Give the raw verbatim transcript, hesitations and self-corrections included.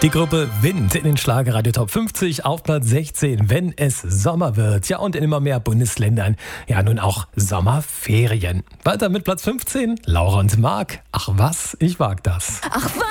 Die Gruppe Wind in den Schlagerradio Top fünfzig auf Platz sechzehn, wenn es Sommer wird. Ja, und in immer mehr Bundesländern ja nun auch Sommerferien. Weiter mit Platz fünfzehn, Laura und Marc. Ach was, ich wag das. Ach was.